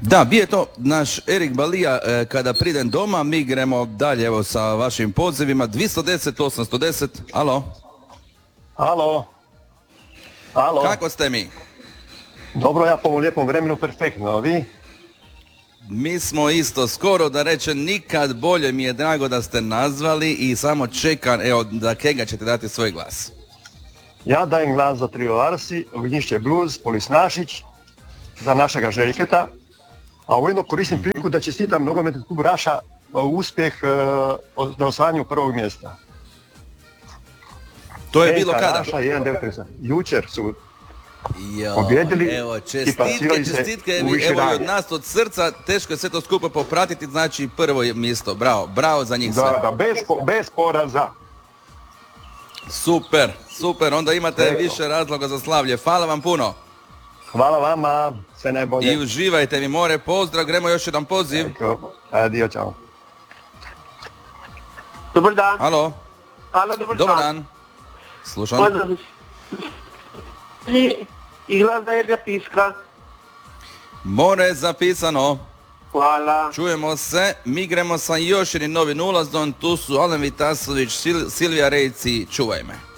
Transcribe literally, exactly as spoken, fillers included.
Da, bio je to naš Erik Balija. E, kada pridem doma, mi gremo dalje evo sa vašim pozivima. dvjesto deset osamsto deset, alo? Alo. Alo. Kako ste mi? Dobro, ja po ovom lijepom vremenu perfektno, a vi? Mi smo isto skoro, da rečem, nikad bolje. Mi je drago da ste nazvali i samo čekam, evo, da Kega ćete dati svoj glas. Ja dajem glas za trio Arsi, Ognjišće Blues, Polisnašić, za našega Željketa, a ujedno koristim priliku da čestitam nogometni klub Raša uspjeh uh, na osvajanju prvog mjesta. To je bilo kada? Raša jedan devet tri sedam. Jučer su Jo, pobjedili evo, i čestitke, plasirali se čestitke, u više evo i ranga. od nas od srca, teško je sve to skupo popratiti, znači prvo je mjesto, bravo, bravo za njih sve. Da, da, bez, po- bez poraza. Super, super, onda imate Evo. više razloga za slavlje, hvala vam puno. Hvala vama, sve najbolje. I uživajte mi more, pozdrav, gremo još jedan poziv. Eko, adio, čao. Dobar dan. Halo, Halo, dobar, dobar dan. dan, slušam. Pozdrav. I, i glas da je zapiska. More zapisano, Hvala. čujemo se, mi gremo sa još jednim novim ulazom, tu su Alen Vitasović, Sil- Silvija Rejci, čuvaj me.